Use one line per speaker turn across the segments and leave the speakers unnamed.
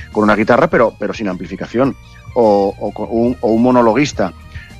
con una guitarra, pero sin amplificación, o un monologuista,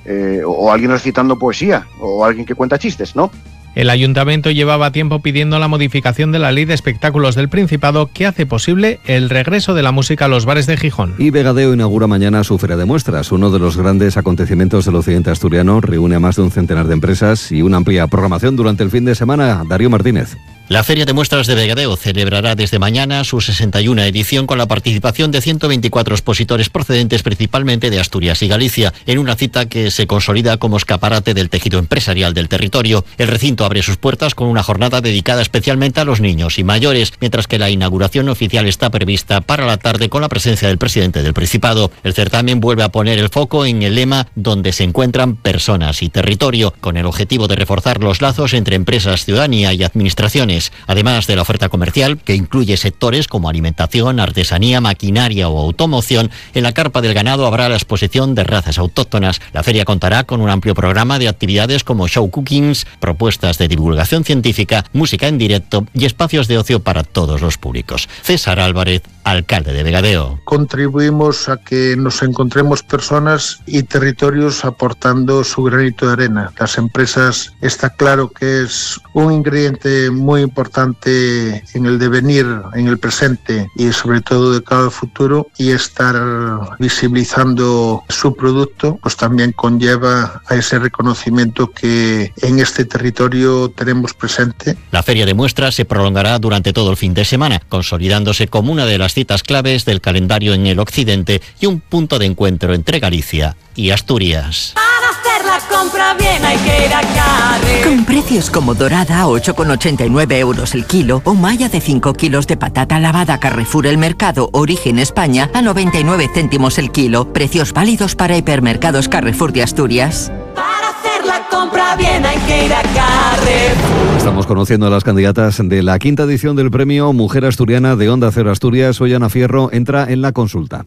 o alguien recitando poesía, o alguien que cuenta chistes, ¿no?
El Ayuntamiento llevaba tiempo pidiendo la modificación de la Ley de Espectáculos del Principado que hace posible el regreso de la música a los bares de Gijón.
Y Vegadeo inaugura mañana su Feria de Muestras, uno de los grandes acontecimientos del occidente asturiano. Reúne a más de un centenar de empresas y una amplia programación durante el fin de semana. Darío Martínez.
La Feria de Muestras de Vegadeo celebrará desde mañana su 61ª edición con la participación de 124 expositores procedentes principalmente de Asturias y Galicia, en una cita que se consolida como escaparate del tejido empresarial del territorio. El recinto abre sus puertas con una jornada dedicada especialmente a los niños y mayores, mientras que la inauguración oficial está prevista para la tarde con la presencia del presidente del Principado. El certamen vuelve a poner el foco en el lema donde se encuentran personas y territorio, con el objetivo de reforzar los lazos entre empresas, ciudadanía y administraciones. Además de la oferta comercial, que incluye sectores como alimentación, artesanía, maquinaria o automoción, en la carpa del ganado habrá la exposición de razas autóctonas. La feria contará con un amplio programa de actividades como show cookings, propuestas de divulgación científica, música en directo y espacios de ocio para todos los públicos. César Álvarez, alcalde de Vegadeo.
Contribuimos a que nos encontremos personas y territorios aportando su granito de arena. Las empresas, está claro que es un ingrediente muy importante en el devenir, en el presente y sobre todo de cara al futuro, y estar visibilizando su producto pues también conlleva a ese reconocimiento que en este territorio tenemos presente.
La Feria de Muestras se prolongará durante todo el fin de semana, consolidándose como una de las citas claves del calendario en el occidente y un punto de encuentro entre Galicia y Asturias.
Para hacer la compra bien hay que ir a Carre.
Con precios como Dorada a 8,89 euros el kilo o Maya de 5 kilos de patata lavada Carrefour El Mercado Origen España a 99 céntimos el kilo. Precios válidos para hipermercados Carrefour de Asturias.
Para hacer la compra bien hay que ir a Carre.
Estamos conociendo a las candidatas de la quinta edición del premio Mujer Asturiana de Onda Cero Asturias. Hoy Ana Fierro entra en la consulta.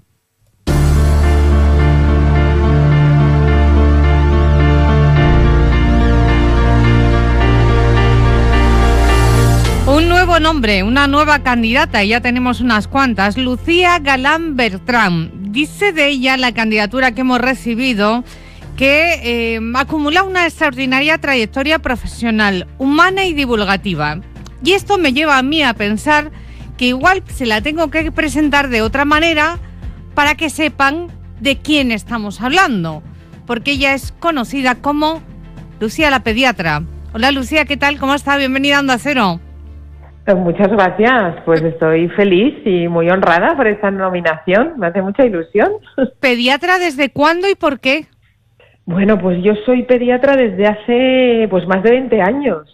Un nuevo nombre, una nueva candidata, y ya tenemos unas cuantas. Lucía Galán Bertrán. Dice de ella la candidatura que hemos recibido que acumula una extraordinaria trayectoria profesional, humana y divulgativa. Y esto me lleva a mí a pensar que igual se la tengo que presentar de otra manera para que sepan de quién estamos hablando, porque ella es conocida como Lucía la pediatra. Hola Lucía, ¿qué tal? ¿Cómo está? Bienvenida a Onda Cero.
Muchas gracias, pues estoy feliz y muy honrada por esta nominación, me hace mucha ilusión.
¿Pediatra desde cuándo y por qué?
Bueno, pues yo soy pediatra desde hace pues más de 20 años,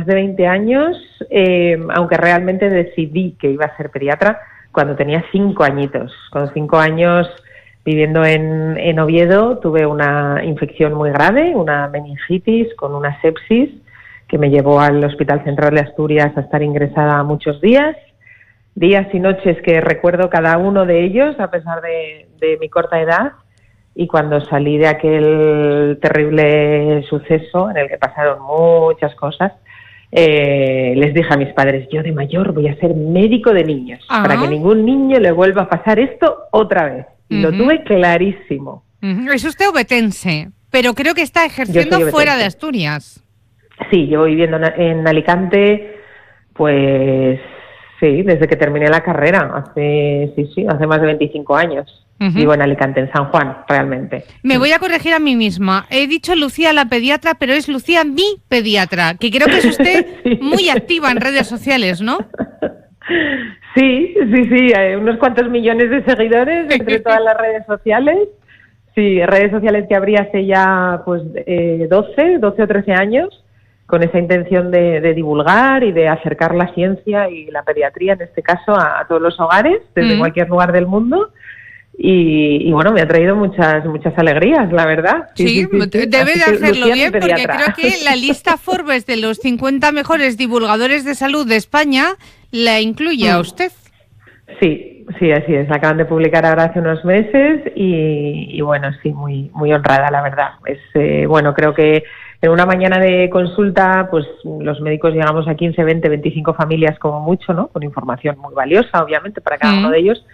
aunque realmente decidí que iba a ser pediatra cuando tenía 5 añitos. Con 5 años viviendo en Oviedo tuve una infección muy grave, una meningitis con una sepsis, que me llevó al Hospital Central de Asturias a estar ingresada muchos días y noches que recuerdo cada uno de ellos a pesar de mi corta edad, y cuando salí de aquel terrible suceso en el que pasaron muchas cosas, les dije a mis padres, yo de mayor voy a ser médico de niños. Ajá. Para que ningún niño le vuelva a pasar esto otra vez. Y lo tuve clarísimo.
Es usted obetense, pero creo que está ejerciendo fuera de Asturias.
Sí, llevo viviendo en Alicante, pues sí, desde que terminé la carrera, hace más de 25 años. Vivo en Alicante, en San Juan, realmente.
Me voy a corregir a mí misma. He dicho Lucía la pediatra, pero es Lucía mi pediatra, que creo que es usted sí. Muy activa en redes sociales, ¿no?
Sí, hay unos cuantos millones de seguidores entre todas las redes sociales. Sí, redes sociales que abrí hace ya pues 12 o 13 años, con esa intención de divulgar y de acercar la ciencia y la pediatría, en este caso, a todos los hogares, desde cualquier lugar del mundo. Y bueno, me ha traído muchas alegrías, la verdad.
Sí, debe de hacerlo bien, porque creo que la lista Forbes de los 50 mejores divulgadores de salud de España la incluye a usted.
Sí, así es. La acaban de publicar ahora hace unos meses y bueno, sí, muy honrada, la verdad. Bueno, creo que en una mañana de consulta, pues los médicos llegamos a 15, 20, 25 familias como mucho, ¿no? Con información muy valiosa, obviamente, para cada uno de ellos.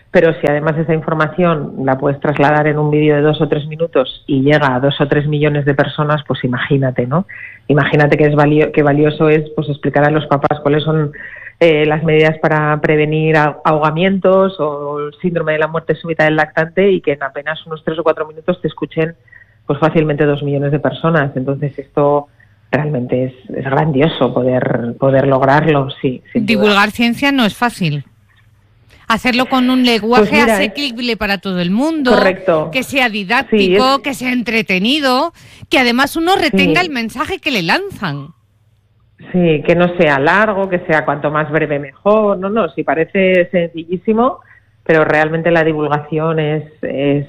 Pero si además esa información la puedes trasladar en un vídeo de 2 o 3 minutos y llega a 2 o 3 millones de personas, pues imagínate, ¿no? Imagínate que valioso es pues explicar a los papás cuáles son las medidas para prevenir ahogamientos o el síndrome de la muerte súbita del lactante, y que en apenas unos 3 o 4 minutos te escuchen pues fácilmente 2 millones de personas. Entonces esto realmente es grandioso poder lograrlo, sí.
Divulgar ciencia no es fácil. Hacerlo con un lenguaje asequible para todo el mundo,
correcto,
que sea didáctico, que sea entretenido, que además uno retenga el mensaje que le lanzan.
Sí, que no sea largo, que sea cuanto más breve mejor. No, sí parece sencillísimo, pero realmente la divulgación es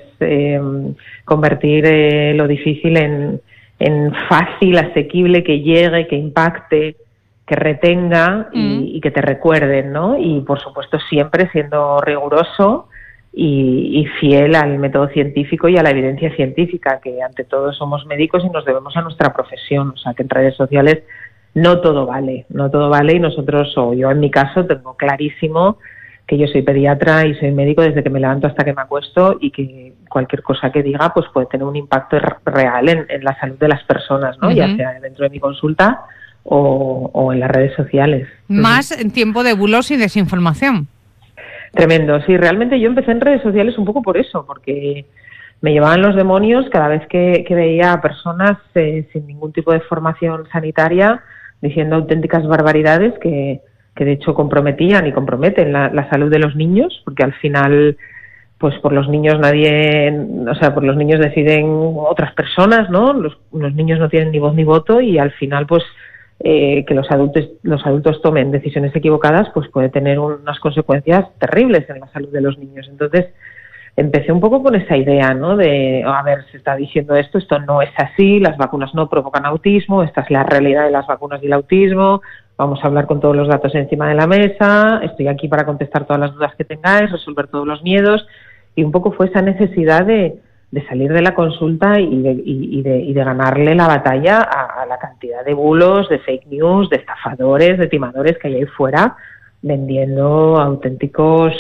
convertir lo difícil en fácil, asequible, que llegue, que impacte, que retenga y que te recuerden, ¿no? Y por supuesto siempre siendo riguroso y fiel al método científico y a la evidencia científica, que ante todo somos médicos y nos debemos a nuestra profesión. O sea, que en redes sociales no todo vale, y nosotros, o yo en mi caso, tengo clarísimo que yo soy pediatra y soy médico desde que me levanto hasta que me acuesto, y que cualquier cosa que diga pues puede tener un impacto real en la salud de las personas, ¿no? Ya sea dentro de mi consulta o en las redes sociales.
Más en tiempo de bulos y desinformación.
Tremendo, sí, realmente yo empecé en redes sociales un poco por eso, porque me llevaban los demonios cada vez que veía a personas sin ningún tipo de formación sanitaria diciendo auténticas barbaridades que de hecho comprometían y comprometen la salud de los niños, porque al final pues por los niños por los niños deciden otras personas, ¿no? Los niños no tienen ni voz ni voto, y al final pues que los adultos tomen decisiones equivocadas pues puede tener unas consecuencias terribles en la salud de los niños. Entonces empecé un poco con esa idea, ¿no? De, a ver, se está diciendo esto no es así, las vacunas no provocan autismo, esta es la realidad de las vacunas y el autismo, vamos a hablar con todos los datos encima de la mesa, estoy aquí para contestar todas las dudas que tengáis, resolver todos los miedos, y un poco fue esa necesidad de salir de la consulta y de ganarle la batalla a la cantidad de bulos, de fake news, de estafadores, de timadores que hay ahí fuera, vendiendo auténticos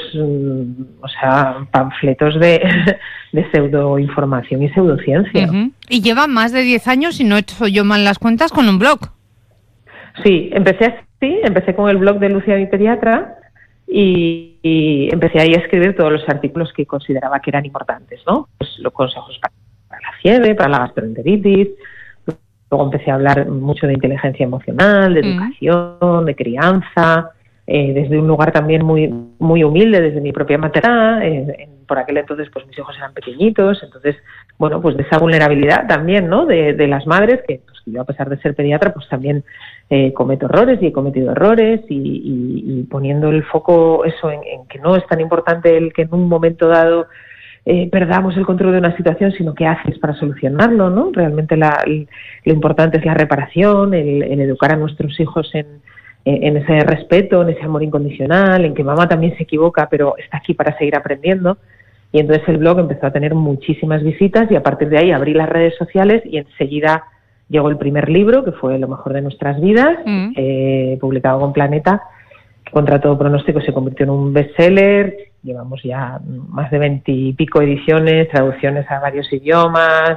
panfletos de pseudoinformación y pseudociencia.
Y lleva más de 10 años, si no he hecho yo mal las cuentas, con un blog.
Sí, empecé con el blog de Lucia, mi pediatra, y empecé ahí a escribir todos los artículos que consideraba que eran importantes, ¿no? Pues los consejos para la fiebre, para la gastroenteritis. Luego empecé a hablar mucho de inteligencia emocional, de educación, de crianza, desde un lugar también muy muy humilde, desde mi propia maternidad. Por aquel entonces pues mis hijos eran pequeñitos, entonces bueno, pues de esa vulnerabilidad también, ¿no? De las madres, que pues yo a pesar de ser pediatra pues también cometo errores y he cometido errores, y poniendo el foco eso en que no es tan importante el que en un momento dado perdamos el control de una situación, sino qué haces para solucionarlo, ¿no? Realmente lo importante es la reparación, el educar a nuestros hijos en ese respeto, en ese amor incondicional, en que mamá también se equivoca, pero está aquí para seguir aprendiendo. Y entonces el blog empezó a tener muchísimas visitas, y a partir de ahí abrí las redes sociales, y enseguida llegó el primer libro, que fue Lo mejor de nuestras vidas, publicado con Planeta, que contra todo pronóstico se convirtió en un bestseller. Llevamos ya más de 20 y pico ediciones, traducciones a varios idiomas,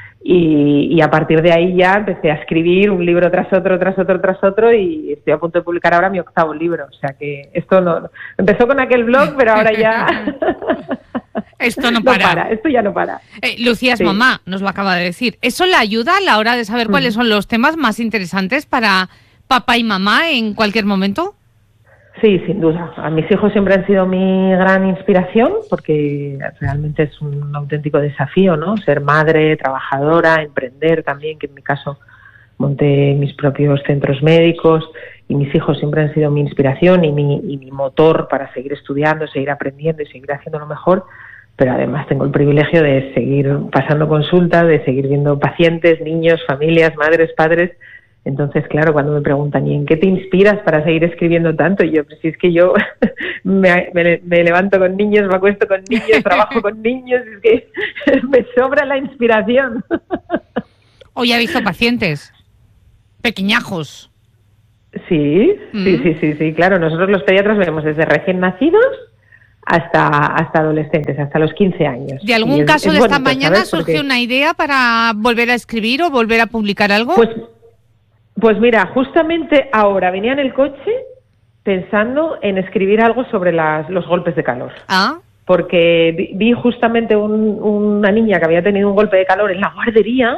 y a partir de ahí ya empecé a escribir un libro tras otro, y estoy a punto de publicar ahora mi 8º libro. O sea que esto no empezó con aquel blog, pero ahora ya
esto no para.
Esto ya no para.
Lucía es mamá, nos lo acaba de decir. ¿Eso le ayuda a la hora de saber cuáles son los temas más interesantes para papá y mamá en cualquier momento?
Sí, sin duda. A mis hijos siempre han sido mi gran inspiración, porque realmente es un auténtico desafío, ¿no? Ser madre, trabajadora, emprender también, que en mi caso monté mis propios centros médicos, y mis hijos siempre han sido mi inspiración y mi motor para seguir estudiando, seguir aprendiendo y seguir haciendo lo mejor. Pero además tengo el privilegio de seguir pasando consultas, de seguir viendo pacientes, niños, familias, madres, padres. Entonces, claro, cuando me preguntan, ¿y en qué te inspiras para seguir escribiendo tanto? Y yo, pues si es que yo me levanto con niños, me acuesto con niños, trabajo con niños, es que me sobra la inspiración.
Hoy ha visto pacientes pequeñajos.
Sí, claro. Nosotros los pediatras vemos desde recién nacidos hasta adolescentes, hasta los 15 años.
¿De algún caso de esta mañana surgió una idea para volver a escribir o volver a publicar algo?
Pues mira, justamente ahora venía en el coche pensando en escribir algo sobre los golpes de calor. Porque vi justamente una niña que había tenido un golpe de calor en la guardería,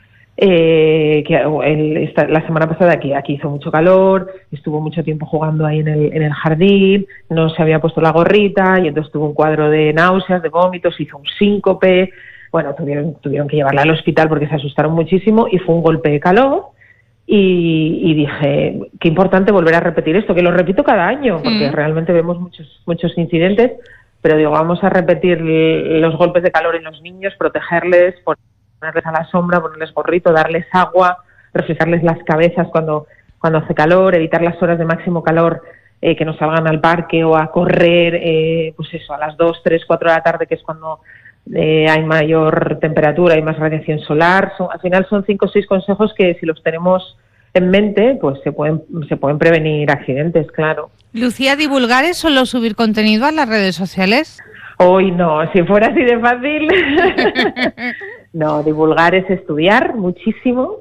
la semana pasada aquí hizo mucho calor, estuvo mucho tiempo jugando ahí en el jardín, no se había puesto la gorrita y entonces tuvo un cuadro de náuseas, de vómitos, hizo un síncope, bueno, tuvieron que llevarla al hospital porque se asustaron muchísimo y fue un golpe de calor. Y dije, qué importante volver a repetir esto, que lo repito cada año, porque realmente vemos muchos incidentes, pero digo, vamos a repetir los golpes de calor en los niños, protegerles, ponerles a la sombra, ponerles gorrito, darles agua, refrescarles las cabezas cuando hace calor, evitar las horas de máximo calor, que no salgan al parque o a correr, pues eso, a las 2, 3, 4 de la tarde, que es cuando hay mayor temperatura y más radiación solar. Al final son 5 o 6 consejos que si los tenemos en mente, pues se pueden prevenir accidentes, claro.
Lucía, ¿divulgar es solo subir contenido a las redes sociales?
Hoy no, si fuera así de fácil. No, divulgar es estudiar muchísimo.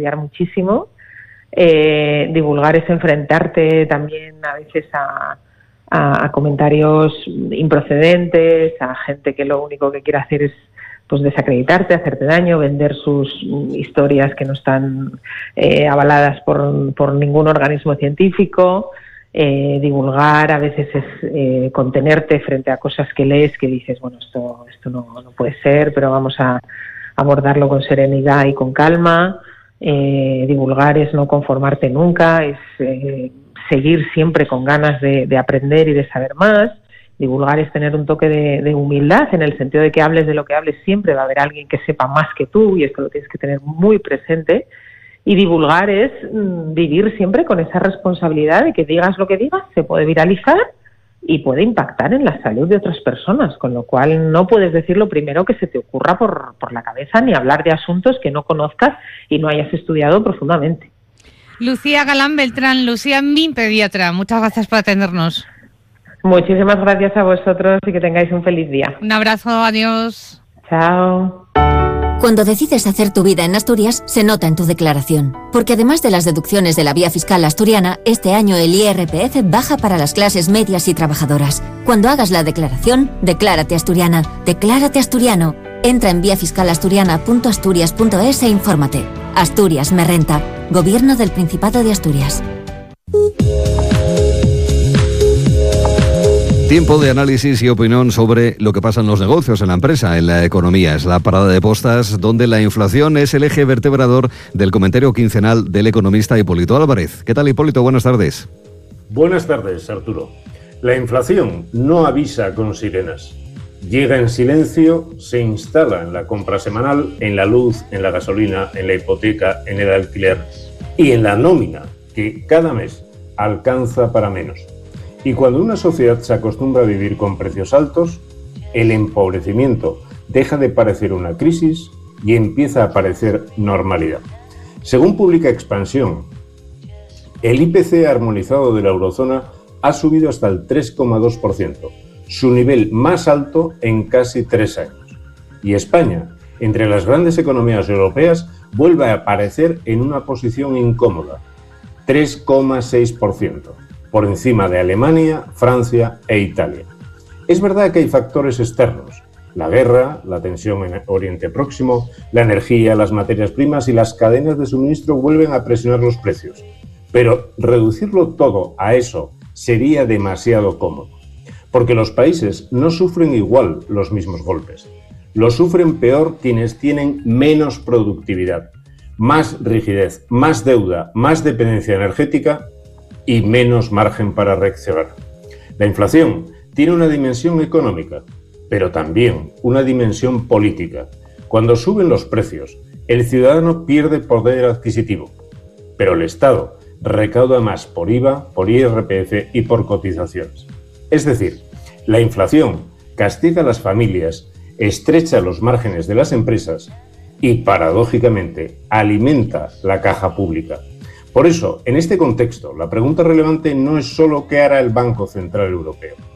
Divulgar es enfrentarte también a veces a comentarios improcedentes, a gente que lo único que quiere hacer es pues desacreditarte, hacerte daño, vender sus historias que no están avaladas por ningún organismo científico. Divulgar a veces es contenerte frente a cosas que lees que dices, bueno, esto no puede ser, pero vamos a abordarlo con serenidad y con calma. Divulgar es no conformarte nunca, es seguir siempre con ganas de aprender y de saber más. Divulgar es tener un toque de humildad, en el sentido de que hables de lo que hables, siempre va a haber alguien que sepa más que tú, y esto lo tienes que tener muy presente. Y divulgar es vivir siempre con esa responsabilidad de que digas lo que digas, se puede viralizar y puede impactar en la salud de otras personas, con lo cual no puedes decir lo primero que se te ocurra por la cabeza, ni hablar de asuntos que no conozcas y no hayas estudiado profundamente.
Lucía Galán Beltrán, Lucía, mi pediatra, muchas gracias por atendernos.
Muchísimas gracias a vosotros y que tengáis un feliz día.
Un abrazo, adiós.
Chao.
Cuando decides hacer tu vida en Asturias, se nota en tu declaración. Porque además de las deducciones de la vía fiscal asturiana, este año el IRPF baja para las clases medias y trabajadoras. Cuando hagas la declaración, declárate asturiana, declárate asturiano. Entra en viafiscalasturiana.asturias.es e infórmate. Asturias me renta. Gobierno del Principado de Asturias.
Tiempo de análisis y opinión sobre lo que pasa en los negocios, en la empresa, en la economía. Es la parada de postas donde la inflación es el eje vertebrador del comentario quincenal del economista Hipólito Álvarez. ¿Qué tal, Hipólito? Buenas tardes.
Buenas tardes, Arturo. La inflación no avisa con sirenas. Llega en silencio, se instala en la compra semanal, en la luz, en la gasolina, en la hipoteca, en el alquiler y en la nómina, que cada mes alcanza para menos. Y cuando una sociedad se acostumbra a vivir con precios altos, el empobrecimiento deja de parecer una crisis y empieza a parecer normalidad. Según publica Expansión, el IPC armonizado de la eurozona ha subido hasta el 3,2%, su nivel más alto en casi 3 años. Y España, entre las grandes economías europeas, vuelve a aparecer en una posición incómoda, 3,6%. por encima de Alemania, Francia e Italia. Es verdad que hay factores externos, la guerra, la tensión en Oriente Próximo, la energía, las materias primas y las cadenas de suministro vuelven a presionar los precios, pero reducirlo todo a eso sería demasiado cómodo, porque los países no sufren igual los mismos golpes. Lo sufren peor quienes tienen menos productividad, más rigidez, más deuda, más dependencia energética y menos margen para reaccionar. La inflación tiene una dimensión económica, pero también una dimensión política. Cuando suben los precios, el ciudadano pierde poder adquisitivo, pero el Estado recauda más por IVA, por IRPF y por cotizaciones. Es decir, la inflación castiga a las familias, estrecha los márgenes de las empresas y, paradójicamente, alimenta la caja pública. Por eso, en este contexto, la pregunta relevante no es solo qué hará el Banco Central Europeo.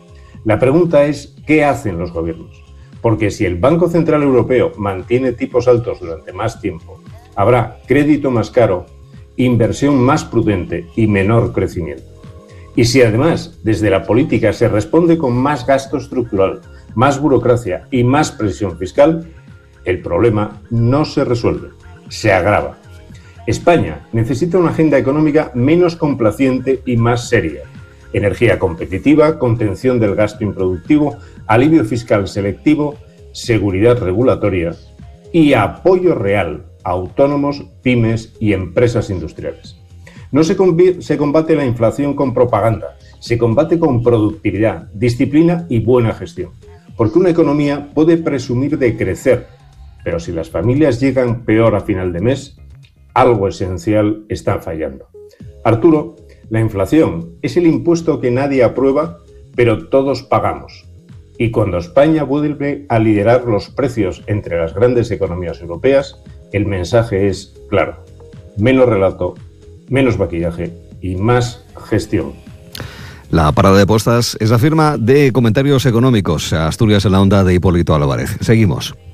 La pregunta es, ¿qué hacen los gobiernos? Porque si el Banco Central Europeo mantiene tipos altos durante más tiempo, habrá crédito más caro, inversión más prudente y menor crecimiento. Y si además desde la política se responde con más gasto estructural, más burocracia y más presión fiscal, el problema no se resuelve, se agrava. España necesita una agenda económica menos complaciente y más seria. Energía competitiva, contención del gasto improductivo, alivio fiscal selectivo, seguridad regulatoria y apoyo real a autónomos, pymes y empresas industriales. No se combate la inflación con propaganda, se combate con productividad, disciplina y buena gestión. Porque una economía puede presumir de crecer, pero si las familias llegan peor a final de mes, algo esencial está fallando. Arturo, la inflación es el impuesto que nadie aprueba, pero todos pagamos. Y cuando España vuelve a liderar los precios entre las grandes economías europeas, el mensaje es claro: menos relato, menos maquillaje y más gestión.
La parada de postas es la firma de Comentarios Económicos. Asturias en la onda de Hipólito Álvarez. Seguimos.